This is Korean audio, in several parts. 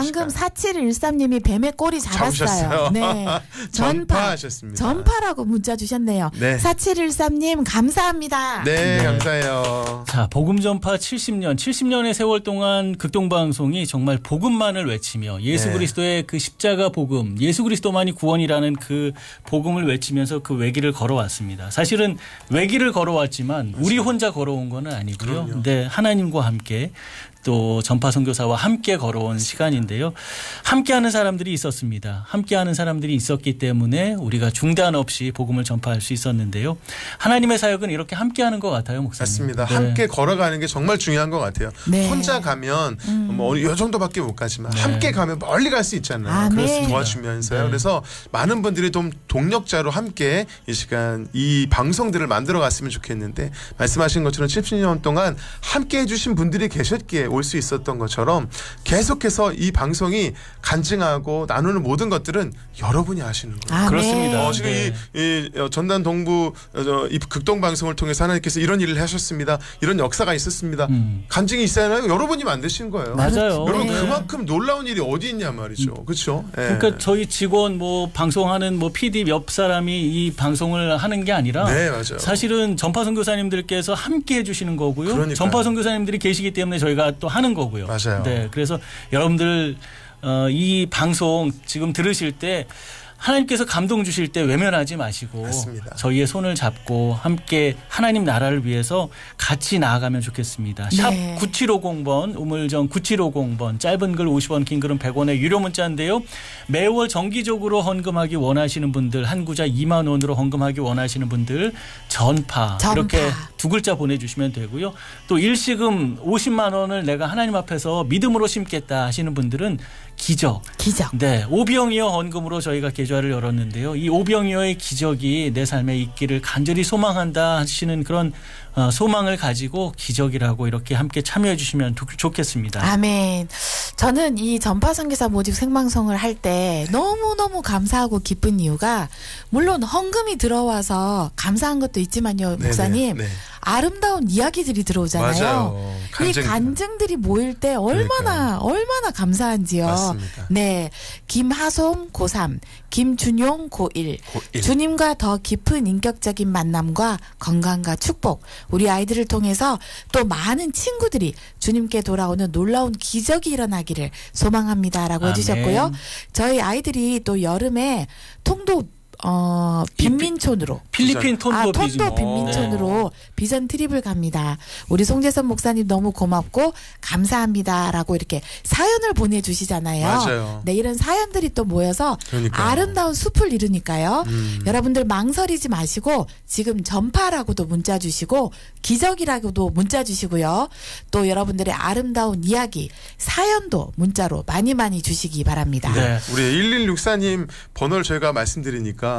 방금 4713님이 뱀의 꼬리 잡았어요. 네. 전파하셨습니다. 전파라고 문자 주셨네요. 네. 4713님 감사합니다. 네, 감사해요. 자, 복음 전파 70년의 세월 동안 극동방송이 정말 복음만을 외치며 예수 네. 그리스도의 그 십자가 복음, 예수 그리스도만이 구원이라는 그 복음을 외치면서 그 외길을 걸어왔습니다. 사실은 외길을 걸어왔지만 우리 혼자 걸어온 건 아니고요. 그럼요. 근데 하나님과 함께 또 전파 선교사와 함께 걸어온 시간인데요. 함께하는 사람들이 있었습니다. 함께하는 사람들이 있었기 때문에 우리가 중단 없이 복음을 전파할 수 있었는데요. 하나님의 사역은 이렇게 함께하는 것 같아요, 목사님. 맞습니다. 네. 함께 걸어가는 게 정말 중요한 것 같아요. 네. 혼자 가면 뭐 이 정도밖에 못 가지만 네. 함께 가면 멀리 갈 수 있잖아요. 아, 네. 도와주면서요. 네. 그래서 많은 분들이 좀 동력자로 함께 이 시간 이 방송들을 만들어 갔으면 좋겠는데 말씀하신 것처럼 70년 동안 함께 해주신 분들이 계셨기에 올 수 있었던 것처럼 계속해서 이 방송이 간증하고 나누는 모든 것들은 여러분이 하시는 거예요. 아, 그렇습니다. 네. 지금 네. 이 전남 동부 이 극동 방송을 통해서 하나님께서 이런 일을 하셨습니다. 이런 역사가 있었습니다. 간증이 있어야 여러분이 만드신 거예요. 맞아요. 여러분 네. 그만큼 놀라운 일이 어디 있냐 말이죠. 그렇죠? 예. 그러니까 저희 직원 뭐 방송하는 뭐 PD 몇 사람이 이 방송을 하는 게 아니라 네, 맞아요. 사실은 전파 선교사님들께서 함께 해주시는 거고요. 그러니까요. 전파 선교사님들이 계시기 때문에 저희가 또 하는 거고요. 맞아요. 네, 그래서 여러분들 이 방송 지금 들으실 때 하나님께서 감동 주실 때 외면하지 마시고 맞습니다. 저희의 손을 잡고 함께 하나님 나라를 위해서 같이 나아가면 좋겠습니다. 샵 네. 9750번 우물정 9750번 짧은 글 50원 긴 글은 100원의 유료 문자인데요. 매월 정기적으로 헌금하기 원하시는 분들 한 구자 2만 원으로 헌금하기 원하시는 분들 전파 이렇게 두 글자 보내주시면 되고요. 또 일시금 50만 원을 내가 하나님 앞에서 믿음으로 심겠다 하시는 분들은 기적. 네, 오병이어 헌금으로 저희가 계좌를 열었는데요. 이 오병이어의 기적이 내 삶에 있기를 간절히 소망한다 하시는 그런 소망을 가지고 기적이라고 이렇게 함께 참여해 주시면 좋겠습니다. 아멘. 저는 이 전파 선교사 모집 생방송을 할 때 너무너무 감사하고 기쁜 이유가 물론 헌금이 들어와서 감사한 것도 있지만요. 목사님. 네네. 네. 아름다운 이야기들이 들어오잖아요. 맞아요. 이 간증들이 모일 때 얼마나 감사한지요. 맞습니다. 네, 김하솜 고3, 김준용 고1. 주님과 더 깊은 인격적인 만남과 건강과 축복. 우리 아이들을 통해서 또 많은 친구들이 주님께 돌아오는 놀라운 기적이 일어나기를 소망합니다라고 아멘. 해주셨고요. 저희 아이들이 또 여름에 통도 빈민촌으로 필리핀 톤도 빈민촌으로 비전 트립을 갑니다. 우리 송재선 목사님 너무 고맙고 감사합니다라고 이렇게 사연을 보내주시잖아요. 맞아요. 네, 이런 사연들이 또 모여서 그러니까요. 아름다운 숲을 이루니까요. 여러분들 망설이지 마시고 지금 전파라고도 문자 주시고 기적이라고도 문자 주시고요. 또 여러분들의 아름다운 이야기 사연도 문자로 많이 주시기 바랍니다. 네. 우리 1164님 번호를 저희가 말씀드리니까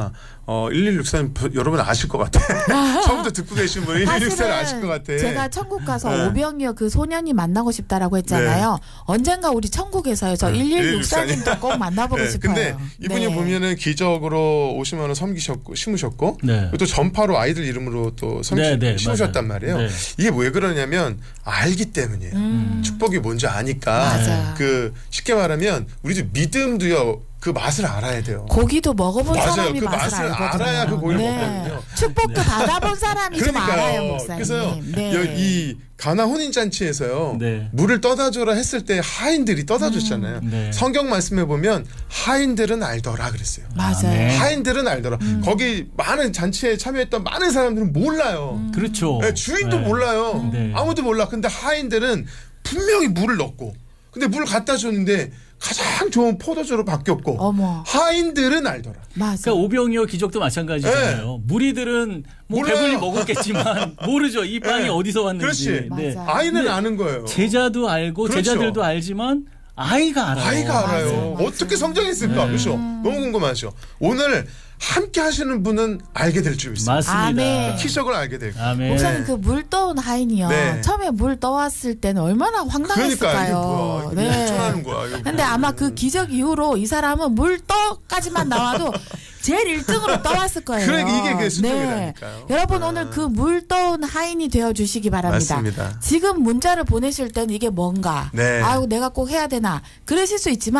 1164님 여러분 아실 것 같아. 처음부터 듣고 계신 분 1164를 아실 것 같아. 제가 천국 가서 네. 오병이어 그 소년이 만나고 싶다라고 했잖아요. 네. 언젠가 우리 천국에서요. 저 1164님도 꼭 만나보고 네. 싶어요. 근데 이분이 네. 보면은 기적으로 50만 원 심으셨고 네. 또 전파로 아이들 이름으로 또 심으셨단 말이에요. 네. 이게 왜 그러냐면 알기 때문이에요. 축복이 뭔지 아니까. 맞아. 그 쉽게 말하면 우리도 믿음도요. 그 맛을 알아야 돼요. 고기도 먹어본 맞아요. 사람이 그 맛을 알거든요. 알아야 그 고기를 먹거든요. 축복도 받아본 사람이 좀 알아요, 목사님. 그래서 네. 이 가나 혼인잔치에서요. 네. 물을 떠다 줘라 했을 때 하인들이 떠다 줬잖아요. 네. 성경 말씀에 보면 하인들은 알더라 그랬어요. 맞아요. 네. 하인들은 알더라. 거기 많은 잔치에 참여했던 많은 사람들은 몰라요. 그렇죠. 네, 주인도 네. 몰라요. 네. 아무도 몰라. 근데 하인들은 분명히 물을 넣고 근데 물을 갖다 줬는데 가장 좋은 포도주로 바뀌었고 어머. 하인들은 알더라. 맞아. 그러니까 오병이어 기적도 마찬가지잖아요. 무리들은 뭐 몰라요. 배불리 먹었겠지만 모르죠. 이 빵이 네. 어디서 왔는지. 그렇지. 네. 맞아. 아이는 네. 아는 거예요. 제자도 알고 그렇죠. 제자들도 알지만 아이가 알아요. 아이가 알아요. 맞아요. 어떻게 성장했을까? 네. 그렇죠? 너무 궁금하죠. 오늘 함께 하시는 분은 알게 될 줄 믿습니다. 맞습니다. 아멘. 기적을 알게 될 거예요. 아멘. 목사님 그 물 떠온 하인이요. 네. 처음에 물 떠왔을 때는 얼마나 그러니까 황당했을까요. 이게 뭐야? 이게 뭐 어쩌라는 거야? 이거 근데 아마 그 기적 이후로 이 사람은 물 떠까지만 나와도 제일 1등으로 떠왔을 거예요. 그러니까 이게 그 수능이라니까요. 여러분 오늘 그 물 떠온 하인이 되어 주시기 바랍니다. 맞습니다. 지금 문자를 보내실 때는 이게 뭔가 네. 아유 내가 꼭 해야 되나 그러실 수 있지만